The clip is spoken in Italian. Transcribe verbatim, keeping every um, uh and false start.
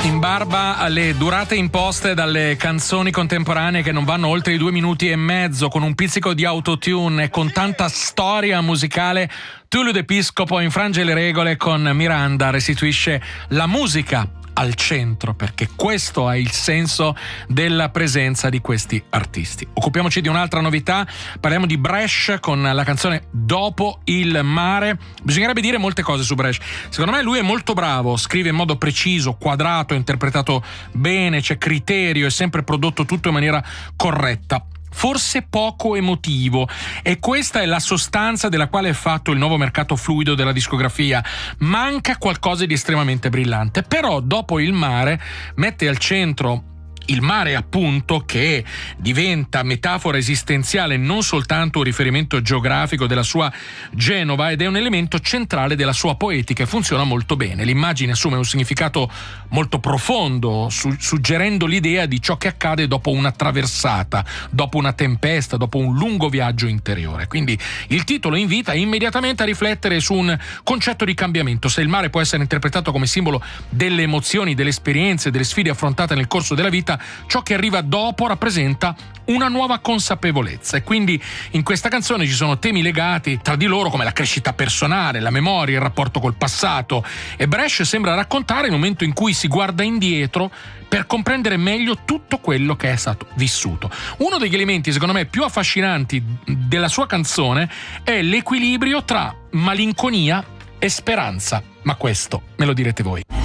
In barba alle durate imposte dalle canzoni contemporanee che non vanno oltre i due minuti e mezzo, con un pizzico di autotune e con tanta storia musicale, Tullio D'Episcopo infrange le regole con Miranda, restituisce la musica al centro, perché questo è il senso della presenza di questi artisti. Occupiamoci di un'altra novità, parliamo di Bresh con la canzone Dopo il mare. Bisognerebbe dire molte cose su Bresh. Secondo me lui è molto bravo, scrive in modo preciso, quadrato, interpretato bene, c'è criterio, è sempre prodotto tutto in maniera corretta. Forse poco emotivo, e questa è la sostanza della quale è fatto il nuovo mercato fluido della discografia. Manca qualcosa di estremamente brillante, però Dopo il mare mette al centro il mare, appunto, che diventa metafora esistenziale, non soltanto un riferimento geografico della sua Genova, ed è un elemento centrale della sua poetica e funziona molto bene. L'immagine assume un significato molto profondo, su- suggerendo l'idea di ciò che accade dopo una traversata, dopo una tempesta, dopo un lungo viaggio interiore. Quindi il titolo invita immediatamente a riflettere su un concetto di cambiamento. Se il mare può essere interpretato come simbolo delle emozioni, delle esperienze, delle sfide affrontate nel corso della vita, ciò che arriva dopo rappresenta una nuova consapevolezza. E quindi in questa canzone ci sono temi legati tra di loro come la crescita personale, la memoria, il rapporto col passato, e Bresh sembra raccontare il momento in cui si guarda indietro per comprendere meglio tutto quello che è stato vissuto. Uno degli elementi secondo me più affascinanti della sua canzone è l'equilibrio tra malinconia e speranza, ma questo me lo direte voi.